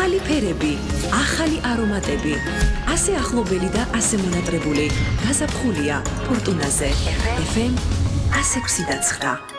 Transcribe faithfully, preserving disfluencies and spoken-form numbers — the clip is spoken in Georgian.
ახალი ფერები, ახალი არომატები, ასე ახლობელი და ასე მონატრებული. გაზაფხულია ფორტუნაზე. ეფ ემ one oh six point nine.